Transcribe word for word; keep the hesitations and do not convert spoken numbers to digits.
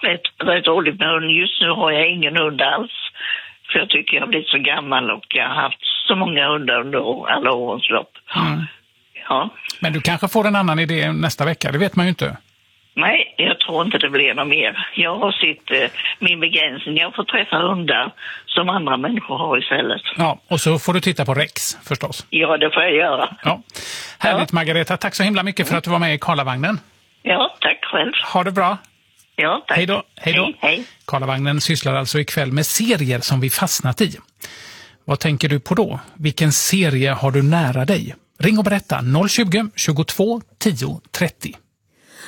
rätt, rätt roligt med hund. Just nu har jag ingen hund alls. För jag tycker jag har blivit så gammal och jag har haft så många hundar under alla årens lopp. Mm. Ja. Men du kanske får en annan idé nästa vecka, det vet man ju inte. Nej, jag tror inte det blir något mer. Jag har sitt, eh, min begränsning. Jag får träffa hundar som andra människor har istället. Ja, och så får du titta på Rex förstås. Ja, det får jag göra. Ja. Härligt Ja. Margareta, tack så himla mycket för att du var med i Karlavagnen. Ja, tack själv. Ha det bra. Ja, tack. Hej då. Hej då. Hej, hej. Karlavagnen sysslar alltså ikväll med serier som vi fastnat i. Vad tänker du på då? Vilken serie har du nära dig? Ring och berätta noll tjugo, tjugotvå, tio, trettio.